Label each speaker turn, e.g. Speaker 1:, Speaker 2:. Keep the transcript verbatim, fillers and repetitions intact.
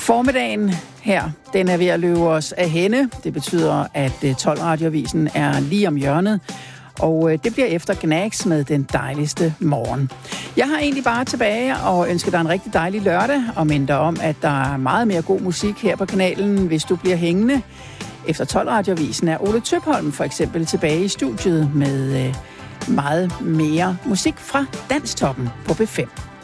Speaker 1: Formiddagen her, den er ved at løbe os af hænde. Det betyder, at tolv Radioavisen er lige om hjørnet. Og det bliver efter Gnags med den dejligste morgen. Jeg har egentlig bare tilbage og ønsker dig en rigtig dejlig lørdag. Og minder dig om, at der er meget mere god musik her på kanalen, hvis du bliver hængende. Efter tolv Radioavisen er Ole Tøpholm for eksempel tilbage i studiet med meget mere musik fra Danstoppen på B fem.